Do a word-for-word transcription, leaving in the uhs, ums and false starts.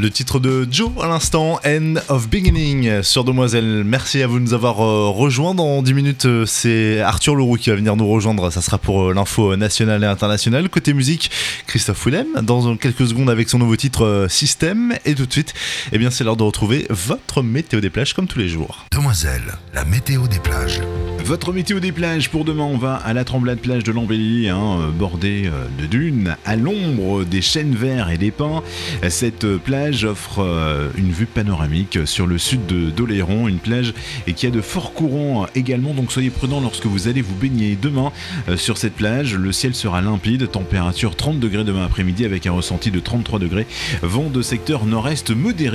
Le titre de Joe à l'instant, End of Beginning sur Demoiselle. Merci à vous de nous avoir euh, rejoints. Dans dix minutes, euh, c'est Arthur Leroux qui va venir nous rejoindre. Ça sera pour euh, l'info nationale et internationale. Côté musique, Christophe Willem, dans quelques secondes avec son nouveau titre euh, Système. Et tout de suite, eh bien, c'est l'heure de retrouver votre météo des plages comme tous les jours. Demoiselle, la météo des plages. Votre météo des plages pour demain, on va à la tremblade plage de l'Embellie, hein, bordée de dunes, à l'ombre des chênes verts et des pins. Cette plage offre euh, une vue panoramique sur le sud de d'Oléron, une plage et qui a de forts courants également, donc soyez prudents lorsque vous allez vous baigner demain euh, sur cette plage. Le ciel sera limpide, température trente degrés demain après-midi avec un ressenti de trente-trois degrés, vent de secteur nord-est modéré.